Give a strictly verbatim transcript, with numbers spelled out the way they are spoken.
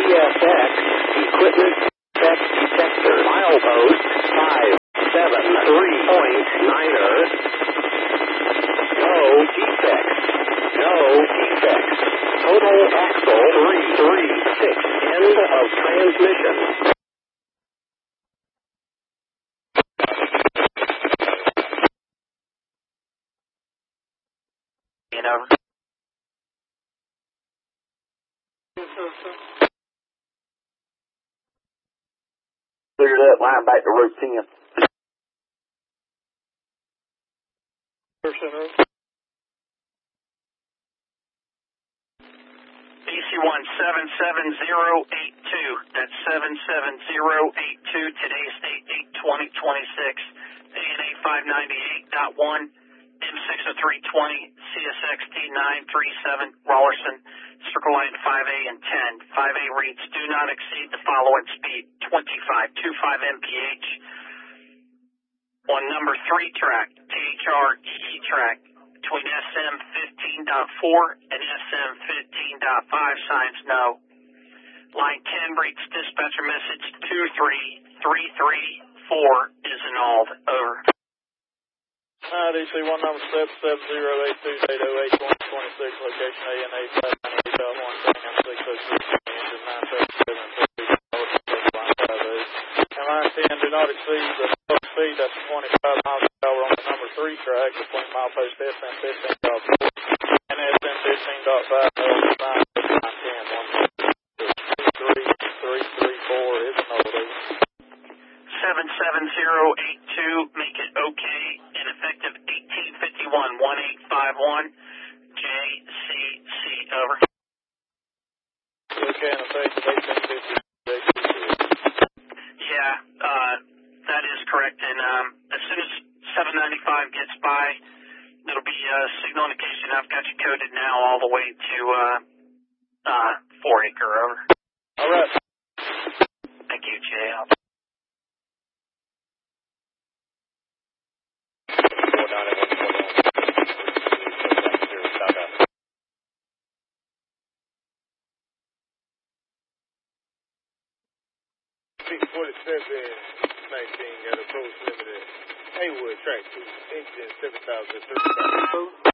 S X equipment tech detector. Milepost five seven three point niner. No defects. No defects. Total axle three three six. End of transmission. Over. Cleared up, line back to route ten. B C one seven seven zero eight two. That's seven seven zero eight two. Today's date eight twenty twenty-six. A N A five ninety-eight point one. M six oh three twenty, C S X T nine thirty-seven, Rollerson, circle line five A and ten. five A reads, do not exceed the following speed, twenty-five point two five M P H. On number three track, T H R E E track, between S M fifteen point four and S M fifteen point five, signs no. Line ten reads dispatcher message two three three three four is annulled. Over. Uh, D C one number seven seven zero eight two eight oh eight one twenty-six, location A N A five ninety-eight point one, Birmingham six oh six, engine nine thirty-seven, line five eight. And line ten, do not exceed the top speed, that's twenty-five miles per hour on the number three track between milepost S M fifteen point four and S M fifteen point five, line ten, one three three three four is an order. seven seven zero eight two, make it okay, and effective eighteen fifty-one, one eight five one, J C C, over. Okay, and effective eighteen fifty, J C C. Yeah, uh, that is correct, and um, as soon as seven ninety-five gets by, it'll be uh, signal indication. I've got you coded now all the way to uh, uh, four acre, over. All right. Thank you, Jay. I'll forty-seven nineteen at approach limited Haywood track two, engine seven thousand three.